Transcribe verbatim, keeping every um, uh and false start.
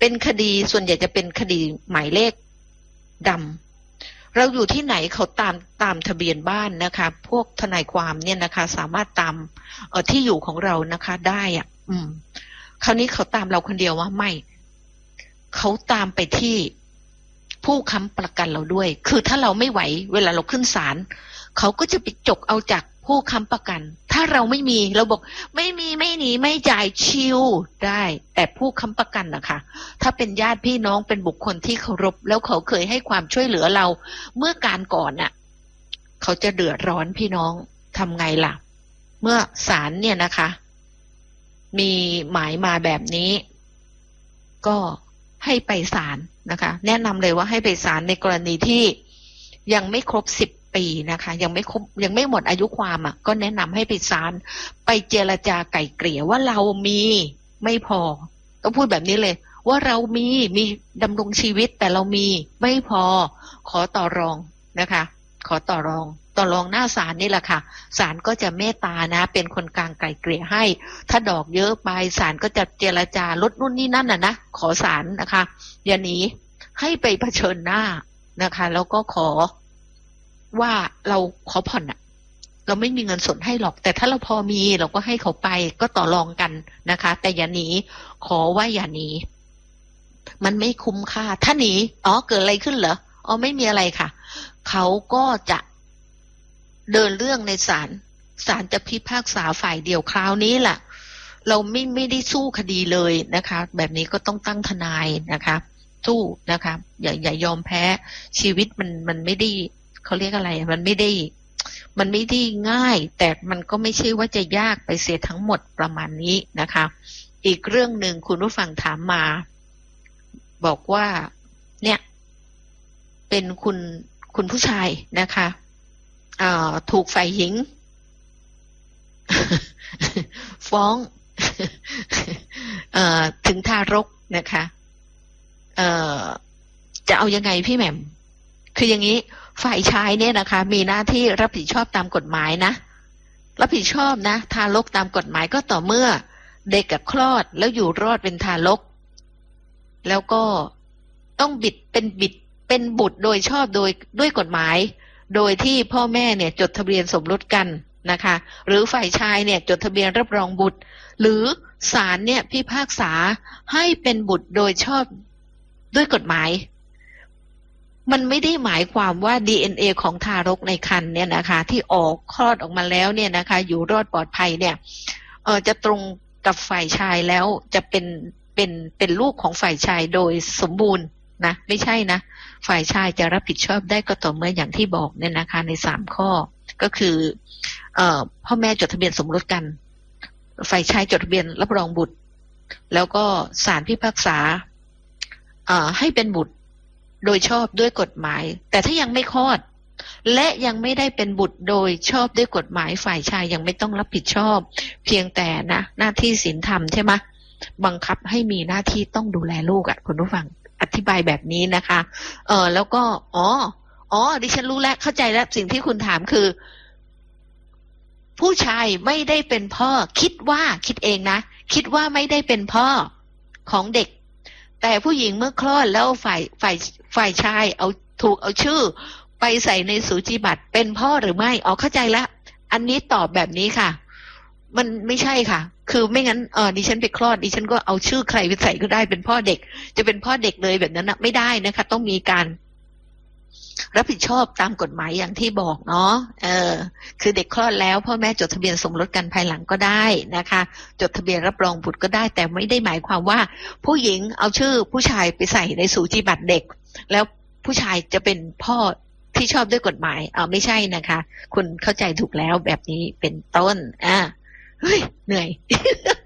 เป็นคดีส่วนใหญ่จะเป็นคดีหมายเลขดำเราอยู่ที่ไหนเขาตามตามทะเบียนบ้านนะคะพวกทนายความเนี่ยนะคะสามารถตามเอ่อที่อยู่ของเรานะคะได้อ่ะอืมคราวนี้เขาตามเราคนเดียวว่าไม่เขาตามไปที่ผู้ค้ำประกันเราด้วยคือถ้าเราไม่ไหวเวลาเราขึ้นศาลเขาก็จะไปจกเอาจากผู้ค้ำประกันถ้าเราไม่มีเราบอกไม่มีไม่หนีไม่จ่ายชิวได้แต่ผู้ค้ำประกันนะคะถ้าเป็นญาติพี่น้องเป็นบุคคลที่เคารพแล้วเขาเคยให้ความช่วยเหลือเราเมื่อการก่อนน่ะเขาจะเดือดร้อนพี่น้องทำไงล่ะเมื่อศาลเนี่ยนะคะมีหมายมาแบบนี้ก็ให้ไปศาลนะคะแนะนำเลยว่าให้ไปศาลในกรณีที่ยังไม่ครบสิบปีนะคะยังไม่ครบยังไม่หมดอายุความอ่ะก็แนะนำให้ไปศาลไปเจรจาไกล่เกลี่ยว่าเรามีไม่พอต้องพูดแบบนี้เลยว่าเรามีมีดำรงชีวิตแต่เรามีไม่พอขอต่อรองนะคะขอต่อรองต่อรองหน้าศาลนี่แหละค่ะศาลก็จะเมตตานะเป็นคนกลางไกล่เกลี่ยให้ถ้าดอกเยอะไปศาลก็จะเจรจาลดนู่นนี่นั่นน่ะนะขอศาลนะคะอย่าหนีให้ไปเผชิญหน้านะคะแล้วก็ขอว่าเราขอผ่อนอะเราไม่มีเงินสดให้หรอกแต่ถ้าเราพอมีเราก็ให้เขาไปก็ต่อรองกันนะคะแต่อย่าหนีขอว่าอย่าหนีมันไม่คุ้มค่าถ้าหนีอ๋อเกิดอะไรขึ้นเหรออ๋อไม่มีอะไรค่ะเขาก็จะเดินเรื่องในศาลศาลจะพิพากษาฝ่ายเดียวคราวนี้ล่ะเราไม่ไม่ได้สู้คดีเลยนะคะแบบนี้ก็ต้องตั้งทนายนะคะสู้นะคะอย่าอย่ายอมแพ้ชีวิตมันมันไม่ได้เขาเรียกอะไรมันไม่ได้มันไม่ได้ง่ายแต่มันก็ไม่ใช่ว่าจะยากไปเสียทั้งหมดประมาณนี้นะคะอีกเรื่องหนึ่งคุณผู้ฟังถามมาบอกว่าเนี่ยเป็นคุณคุณผู้ชายนะคะอ่าถูกฝ่ายหญิง ฟ้องเอ่อถึงทารกนะคะเอ่อจะเอายังไงพี่แหม่มคืออย่างนี้ฝ่ายชายเนี่ยนะคะมีหน้าที่รับผิดชอบตามกฎหมายนะรับผิดชอบนะทารกตามกฎหมายก็ต่อเมื่อเด็กกับคลอดแล้วอยู่รอดเป็นทารกแล้วก็ต้องบิดเป็นบิดเป็นบุตรโดยชอบโดยด้วยกฎหมายโดยที่พ่อแม่เนี่ยจดทะเบียนสมรสกันนะคะหรือฝ่ายชายเนี่ยจดทะเบียนรับรองบุตรหรือศาลเนี่ยพิพากษาให้เป็นบุตรโดยชอบด้วยกฎหมายมันไม่ได้หมายความว่า ดี เอ็น เอ ของทารกในครรภ์เนี่ยนะคะที่ออกคลอดออกมาแล้วเนี่ยนะคะอยู่รอดปลอดภัยเนี่ยเออจะตรงกับฝ่ายชายแล้วจะเป็นเป็นเป็นลูกของฝ่ายชายโดยสมบูรณ์นะไม่ใช่นะฝ่ายชายจะรับผิดชอบได้ก็ต่อเมื่ออย่างที่บอกเนี่ยนะคะในสามข้อก็คือเอ่อพ่อแม่จดทะเบียนสมรสกันฝ่ายชายจดทะเบียนรับรองบุตรแล้วก็ศาลพิพากษาเอ่อให้เป็นบุตรโดยชอบด้วยกฎหมายแต่ถ้ายังไม่คลอดและยังไม่ได้เป็นบุตรโดยชอบด้วยกฎหมายฝ่ายชายยังไม่ต้องรับผิดชอบเพียงแต่นะหน้าที่ศีลธรรมใช่ไหมบังคับให้มีหน้าที่ต้องดูแลลูกอ่ะคุณผู้ฟังอธิบายแบบนี้นะคะเออแล้วก็อ๋ออ๋อดิฉันรู้แล้วเข้าใจแล้วสิ่งที่คุณถามคือผู้ชายไม่ได้เป็นพ่อคิดว่าคิดเองนะคิดว่าไม่ได้เป็นพ่อของเด็กแต่ผู้หญิงเมื่อคลอดแล้วฝ่ายฝ่ายฝ่ายชายเอาถูกเอาชื่อไปใส่ในสูจิบัตรเป็นพ่อหรือไม่อ๋อเข้าใจแล้วอันนี้ตอบแบบนี้ค่ะมันไม่ใช่ค่ะคือไม่งั้นเออดิฉันไปคลอดดิฉันก็เอาชื่อใครไปใส่ก็ได้เป็นพ่อเด็กจะเป็นพ่อเด็กเลยแบบนั้นนะไม่ได้นะคะต้องมีการรับผิดชอบตามกฎหมายอย่างที่บอกเนาะเออคือเด็กคลอดแล้วพ่อแม่จดทะเบียนสมรสกันภายหลังก็ได้นะคะจดทะเบียนรับรองบุตรก็ได้แต่ไม่ได้หมายความว่าผู้หญิงเอาชื่อผู้ชายไปใส่ในสูจิบัตรเด็กแล้วผู้ชายจะเป็นพ่อที่ชอบด้วยกฎหมายอ่าไม่ใช่นะคะคุณเข้าใจถูกแล้วแบบนี้เป็นต้นอ่าเฮ้ยเหนื่อย